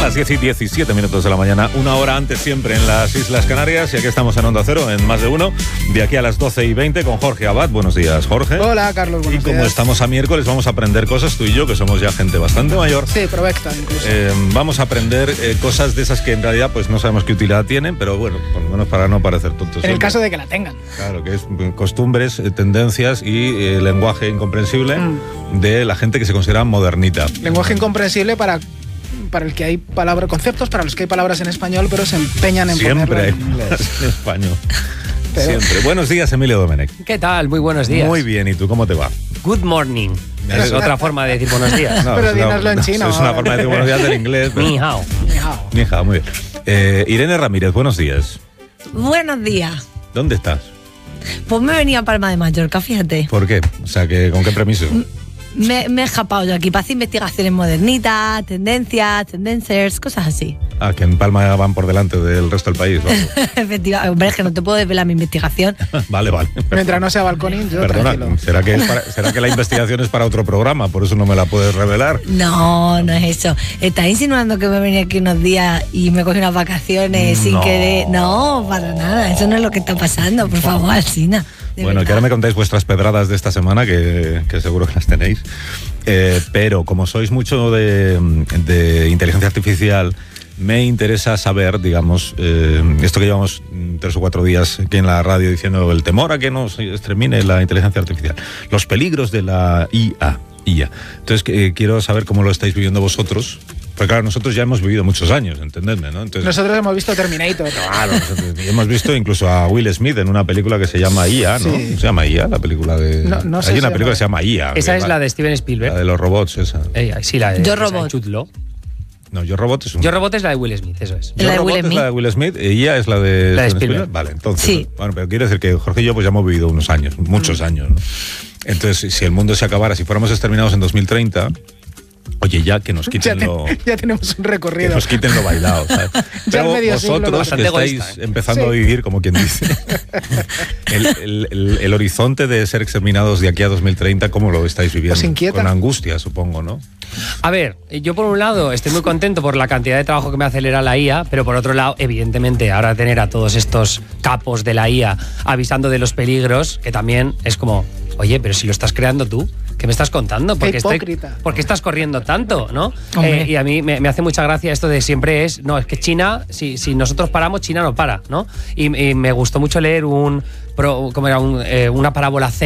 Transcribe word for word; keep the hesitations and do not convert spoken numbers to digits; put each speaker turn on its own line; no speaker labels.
las diez y diecisiete minutos de la mañana, una hora antes siempre en las Islas Canarias, y aquí estamos en Onda Cero, en Más de Uno, de aquí a las doce y veinte con Jorge Abad. Buenos días, Jorge.
Hola, Carlos, buenos
días. Y como
días.
estamos a miércoles, vamos a aprender cosas, tú y yo, que somos ya gente bastante mayor.
Sí, provecta incluso.
Eh, vamos a aprender eh, cosas de esas que en realidad pues no sabemos qué utilidad tienen, pero bueno, por lo menos para no parecer tontos.
En
siempre.
el caso de que la tengan.
Claro, que es costumbres, eh, tendencias y eh, lenguaje incomprensible mm. de la gente que se considera modernita.
Lenguaje incomprensible para... para el que hay palabras, conceptos para los que hay palabras en español, pero se empeñan en
Siempre
ponerlo
hay
en inglés.
en español.
Pero...
Siempre. Buenos días, Emilio Domenech.
¿Qué tal? Muy buenos días.
Muy bien, ¿y tú cómo te va?
Good morning. Es otra forma de decir buenos días.
No, pero dínoslo en
no,
chino.
Es una forma de decir buenos días del inglés. Pero...
Ni hao.
Ni hao.
Ni hao, muy bien. Eh, Irene Ramírez, buenos días.
Buenos días.
¿Dónde estás?
Pues me venía a Palma de Mallorca, fíjate.
¿Por qué? O sea, que, ¿con qué permiso?
Me, me he escapado yo aquí para hacer investigaciones modernitas, tendencias, tendencers, cosas así.
Ah, que en Palma van por delante del resto del país.
Efectivamente, hombre, es que no te puedo desvelar mi investigación.
Vale, vale.
Mientras no sea balconín, yo
Perdona,
tranquilo.
¿será que, es para, ¿será que la investigación es para otro programa? Por eso no me la puedes revelar.
No, no es eso. ¿Estás insinuando que me venía aquí unos días y me cogí unas vacaciones sin
No.
querer? No, para nada. Eso no es lo que está pasando. Por favor, Alsina.
Bueno,
verdad.
que ahora me contáis vuestras pedradas de esta semana, que, que seguro que las tenéis. Eh, pero como sois mucho de, de inteligencia artificial, me interesa saber, digamos, eh, esto que llevamos tres o cuatro días aquí en la radio diciendo el temor a que nos extermine la inteligencia artificial, los peligros de la I A. I A. Entonces, eh, quiero saber cómo lo estáis viviendo vosotros. Porque claro, nosotros ya hemos vivido muchos años, entendedme, ¿no? Entonces,
Nosotros hemos visto Terminator.
claro, nosotros hemos visto incluso a Will Smith en una película que se llama I A, ¿no?
Sí.
Se llama I A, la película de...
No, no sé
Hay
si
una
se
película
llama-
que se llama I A.
Esa
que
es
va-
la de Steven Spielberg.
La de los robots, esa.
Eh, sí, la de,
Yo,
esa de
Robot.
Jude Law.
No, Yo Robot es un...
Yo Robot es la de Will Smith, eso es.
Yo
La de
Robot
Will
es
Smith.
la de Will Smith y I A es la de...
La de
Steven
Spielberg.
Vale, entonces...
Sí.
Bueno, pero quiero decir que Jorge y yo pues ya hemos vivido unos años, muchos años, ¿no? Entonces, si el mundo se acabara, si fuéramos exterminados en dos mil treinta... Oye, ya que nos
Ya,
quiten
te-
lo...
ya tenemos un
Que
recorrido.
nos quiten lo bailado, ¿sabes?
Ya
Pero
el medio siglo
vosotros que
bastante
estáis
egoísta, ¿eh?
empezando
Sí.
a vivir, como quien dice, el, el- el- el horizonte de ser exterminados de aquí a dos mil treinta, ¿cómo lo estáis viviendo?
¿Os inquieta?
Con angustia, supongo, ¿no?
A ver, yo por un lado estoy muy contento por la cantidad de trabajo que me acelera la I A, pero por otro lado, evidentemente, ahora tener a todos estos capos de la I A avisando de los peligros, que también es como, oye, pero si lo estás creando tú, ¿qué me estás contando? ¿Por qué, estoy-
hipócrita.
por qué estás corriendo tanto? ¿No?
Hombre.
Eh, y a mí me, me hace mucha gracia esto de siempre es, no, es que China, si, si nosotros paramos, China no para, ¿no? Y, y me gustó mucho leer un, pro- ¿cómo era? Un, eh, una parábola